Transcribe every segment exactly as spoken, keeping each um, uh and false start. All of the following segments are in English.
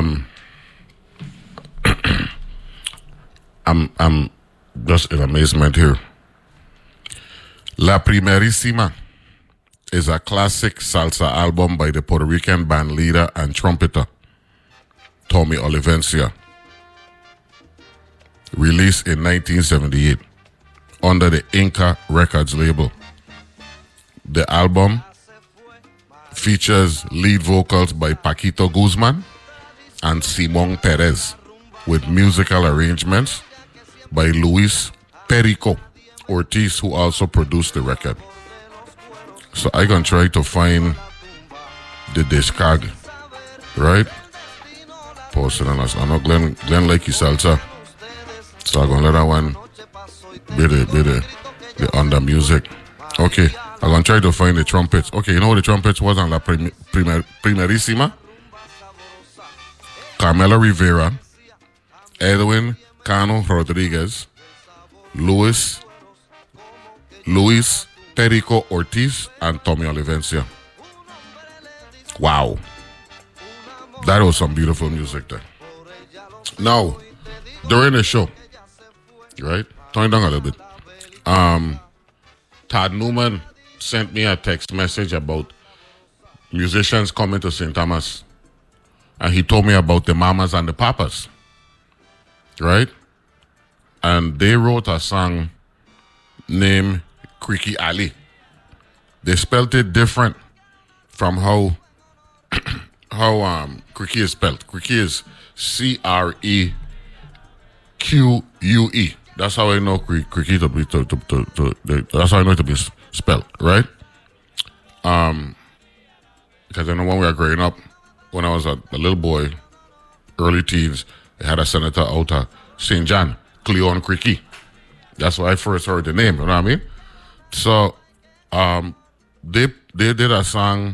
Um, I'm I'm just in amazement here. La Primerísima is a classic salsa album by the Puerto Rican band leader and trumpeter Tommy Olivencia, released in nineteen seventy-eight under the Inca Records label. The album features lead vocals by Paquito Guzman and Simon Perez, with musical arrangements by Luis Perico Ortiz, who also produced the record. So I can try to find the discog, right? Posted on us. I know Glenn, Glenn like his salsa, so I'm gonna let that one be the, be the, the under music. Okay, I'm gonna try to find the trumpets. Okay, you know what the trumpets was on La Prim- Primer- Primerísima? Carmela Rivera, Edwin Cano Rodriguez, Luis Luis Perico Ortiz, and Tommy Olivencia. Wow. That was some beautiful music there. Now, during the show, right? Turn it down a little bit. Um, Todd Newman sent me a text message about musicians coming to Saint Thomas. And he told me about the Mamas and the Papas. Right? And they wrote a song named Creaky Alley. They spelled it different from how how um Creaky is spelled. Creaky is C R E Q U E. That's how I know Creaky to be to, to, to, to, to that's how I know it to be spelled, right? Um because I know when we were growing up, when I was a, a little boy, early teens, I had a senator out of Saint John, Cleon Creaky. That's why I first heard the name, you know what I mean? So um they they did a song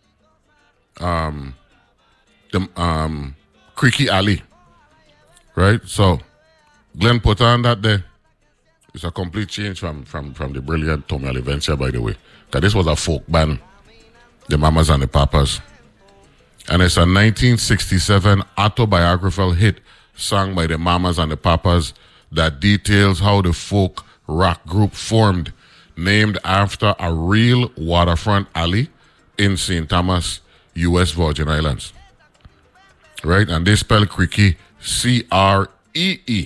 um the um Creaky Alley. Right? So Glenn put on that there. It's a complete change from from, from the brilliant Tommy Olivencia, by the way. Because this was a folk band, the Mamas and the Papas. And it's a nineteen sixty-seven autobiographical hit sung by the Mamas and the Papas that details how the folk rock group formed, named after a real waterfront alley in Saint Thomas, U S Virgin Islands. Right? And they spell Creaky C R E E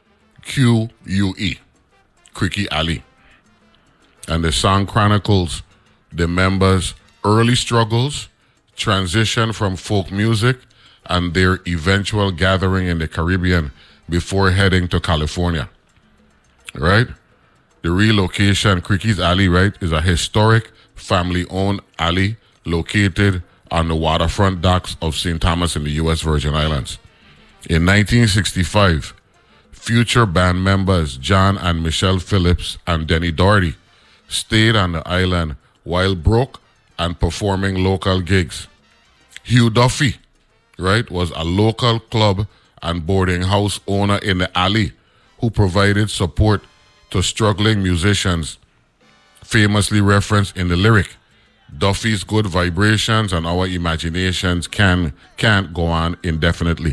Q U E. Creaky Alley. And the song chronicles the members' early struggles, transition from folk music, and their eventual gathering in the Caribbean before heading to California. Right? The relocation, Creaky's Alley, right, is a historic family-owned alley located on the waterfront docks of Saint Thomas in the U S Virgin Islands. In nineteen sixty-five, future band members John and Michelle Phillips and Denny Doherty stayed on the island while broke and performing local gigs. Hugh Duffy, right, was a local club and boarding house owner in the alley who provided support to struggling musicians, famously referenced in the lyric, Duffy's good vibrations and our imaginations can, can't go on indefinitely.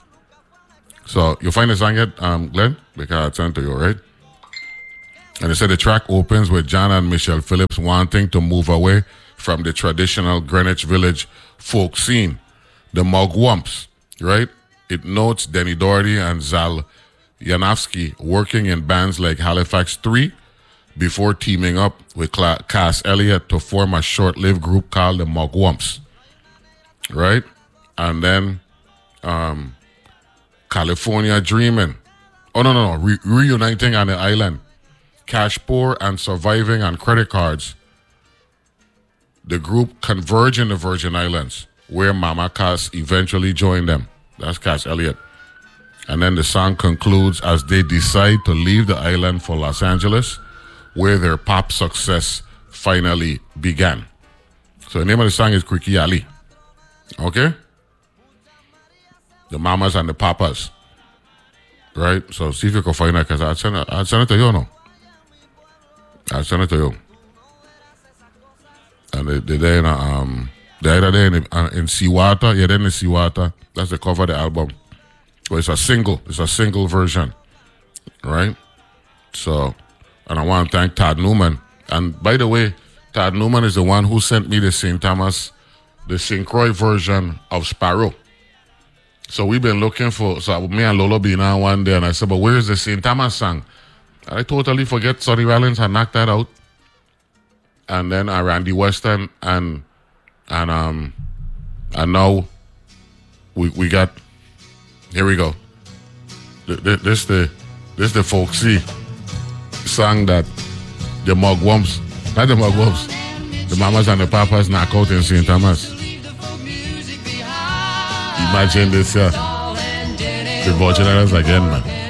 So, you find the song yet, um, Glenn? Because I sent to you, right? And they said the track opens with John and Michelle Phillips wanting to move away from the traditional Greenwich Village folk scene, the Mugwumps, right? It notes Denny Doherty and Zal Yanofsky working in bands like Halifax three before teaming up with Cass Elliot to form a short-lived group called the Mugwumps, right? And then um, California Dreaming. Oh, no, no, no. Re- reuniting on the island. Cash poor and surviving on credit cards. The group converge in the Virgin Islands, where Mama Cass eventually joined them. That's Cass Elliot. And then the song concludes as they decide to leave the island for Los Angeles, where their pop success finally began. So the name of the song is Creaky Alley. Okay? The Mamas and the Papas. Right? So see if you can find that, because I'll send it, I'll send it to you now. I'll send it to you. And they, they, they, um, The other day in, uh, in Seawater, yeah, then in Seawater. That's the cover of the album. But it's a single. It's a single version, right? So, and I want to thank Todd Newman. And by the way, Todd Newman is the one who sent me the Saint Thomas, the Saint Croix version of Sparrow. So we've been looking for, so me and Lolo been on one day, and I said, but where is the Saint Thomas song? I totally forget Sonny Rollins had knocked that out. And then I Randy Weston, and and um and now we we got, here we go. This the this the folksy song that the Mugwumps, not the Mugwumps, the Mamas and the Papas knock out in Saint Thomas. Imagine this, yeah. The Virgin Islands again, man.